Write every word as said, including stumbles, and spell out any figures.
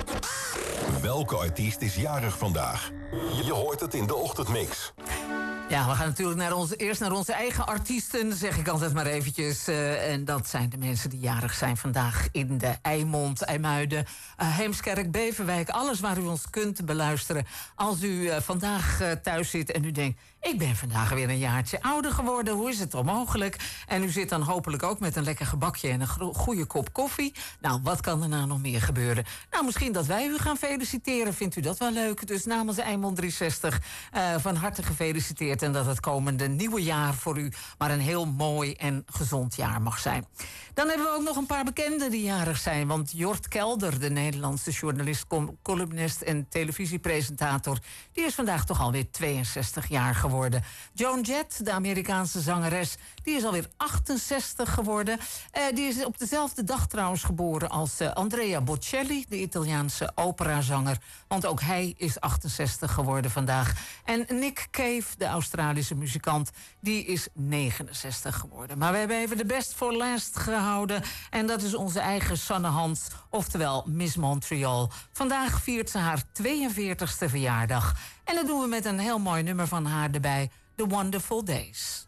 Welke artiest is jarig vandaag? Je hoort het in de ochtendmix. Ja, we gaan natuurlijk naar onze, eerst naar onze eigen artiesten, zeg ik altijd maar eventjes. Uh, en dat zijn de mensen die jarig zijn vandaag in de Eimond, IJmuiden, uh, Heemskerk, Beverwijk. Alles waar u ons kunt beluisteren. Als u uh, vandaag uh, thuis zit en u denkt, ik ben vandaag weer een jaartje ouder geworden. Hoe is het toch mogelijk? En u zit dan hopelijk ook met een lekker gebakje en een gro- goede kop koffie. Nou, wat kan er nou nog meer gebeuren? Nou, misschien dat wij u gaan feliciteren. Vindt u dat wel leuk? Dus namens Eimond driehonderdzestig uh, van harte gefeliciteerd. En dat het komende nieuwe jaar voor u maar een heel mooi en gezond jaar mag zijn. Dan hebben we ook nog een paar bekenden die jarig zijn. Want Jort Kelder, de Nederlandse journalist, columnist en televisiepresentator, die is vandaag toch alweer tweeënzestig jaar geworden. Joan Jett, de Amerikaanse zangeres, die is alweer achtenzestig geworden. Uh, die is op dezelfde dag trouwens geboren als uh, Andrea Bocelli, de Italiaanse operazanger. Want ook hij is achtenzestig geworden vandaag. En Nick Cave, de Australische muzikant, die is negenenzestig geworden. Maar we hebben even de best for last gehouden. En dat is onze eigen Sanne Hans, oftewel Miss Montreal. Vandaag viert ze haar tweeënveertigste verjaardag. En dat doen we met een heel mooi nummer van haar erbij, The Wonderful Days.